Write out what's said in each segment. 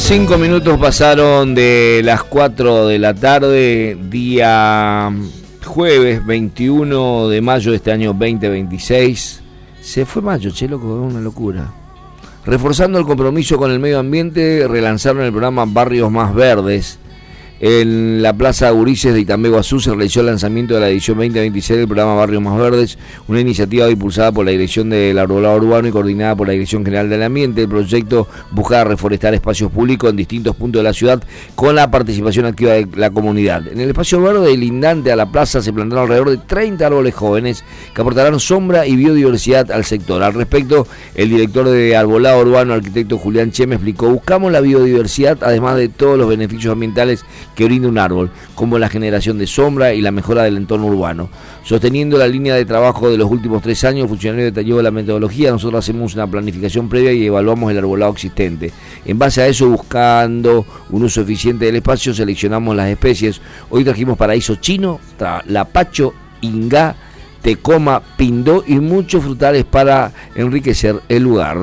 5 minutos pasaron de las 4 de la tarde, día jueves 21 de mayo de este año 2026. Se fue mayo, che, loco, es una locura. Reforzando el compromiso con el medio ambiente, relanzaron el programa Barrios Más Verdes. En la Plaza Gurises de Itambé Guazú se realizó el lanzamiento de la edición 2026 del programa Barrios Más Verdes, una iniciativa impulsada por la Dirección del Arbolado Urbano y coordinada por la Dirección General del Ambiente. El proyecto busca reforestar espacios públicos en distintos puntos de la ciudad con la participación activa de la comunidad. En el espacio verde lindante a la plaza se plantaron alrededor de 30 árboles jóvenes que aportarán sombra y biodiversidad al sector. Al respecto, el director de Arbolado Urbano, arquitecto Julián Cheme, explicó: buscamos la biodiversidad además de todos los beneficios ambientales que brinda un árbol, como la generación de sombra y la mejora del entorno urbano. Sosteniendo la línea de trabajo de los últimos 3 años, el funcionario detalló la metodología. Nosotros hacemos una planificación previa y evaluamos el arbolado existente. En base a eso, buscando un uso eficiente del espacio, seleccionamos las especies. Hoy trajimos paraíso chino, lapacho, ingá, tecoma, pindó y muchos frutales para enriquecer el lugar.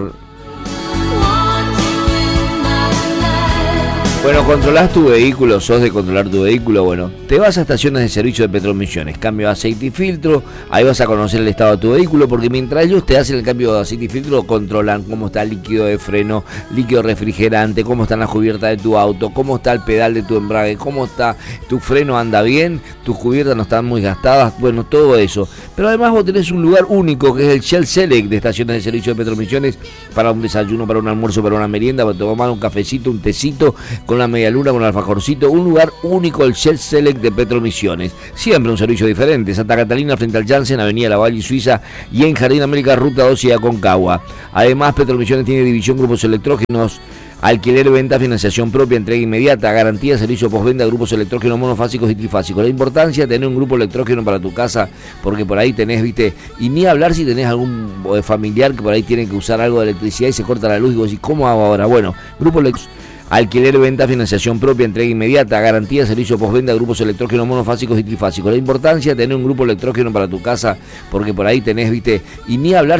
Bueno, controlás tu vehículo, sos de controlar tu vehículo, bueno, te vas a estaciones de servicio de Petromisiones, cambio de aceite y filtro, ahí vas a conocer el estado de tu vehículo, porque mientras ellos te hacen el cambio de aceite y filtro, controlan cómo está el líquido de freno, líquido refrigerante, cómo están las cubiertas de tu auto, cómo está el pedal de tu embrague, cómo está tu freno, anda bien, tus cubiertas no están muy gastadas, bueno, todo eso. Pero además vos tenés un lugar único que es el Shell Select de estaciones de servicio de Petromisiones, para un desayuno, para un almuerzo, para una merienda, para tomar un cafecito, un tecito, con la media luna, con el alfajorcito, un lugar único, el Shell Select de Petromisiones. Siempre un servicio diferente. Santa Catalina frente al Janssen, Avenida Lavalle Suiza, y en Jardín América, Ruta 2 y Aconcagua. Además, Petromisiones tiene división grupos electrógenos, alquiler, venta, financiación propia, entrega inmediata, garantía, servicio postventa, grupos electrógenos monofásicos y trifásicos. La importancia de tener un grupo electrógeno para tu casa, porque por ahí tenés, viste, y ni hablar si tenés algún familiar que por ahí tiene que usar algo de electricidad y se corta la luz y vos decís, ¿cómo hago ahora? Bueno, grupo electrógeno, alquiler, venta, financiación propia, entrega inmediata, garantía, servicio postventa, grupos electrógenos monofásicos y trifásicos. La importancia de tener un grupo electrógeno para tu casa, porque por ahí tenés, viste, y ni hablar